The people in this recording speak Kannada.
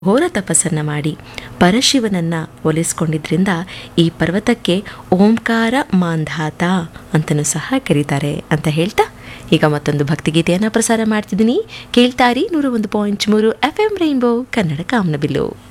ಘೋರ ತಪಸ್ಸನ್ನು ಮಾಡಿ ಪರಶಿವನನ್ನು ಒಲಿಸ್ಕೊಂಡಿದ್ರಿಂದ ಈ ಪರ್ವತಕ್ಕೆ ಓಂಕಾರ ಮಾಂಧಾತ ಅಂತಲೂ ಸಹ ಕರೀತಾರೆ ಅಂತ ಹೇಳ್ತಾ ಈಗ ಮತ್ತೊಂದು ಭಕ್ತಿಗೀತೆಯನ್ನು ಪ್ರಸಾರ ಮಾಡ್ತಿದ್ದೀನಿ. ಕೇಳ್ತಾರಿ 101.3 FM ರೈನ್ಬೋ ಕನ್ನಡ ಕಾಮನಬಿಲ್ಲು.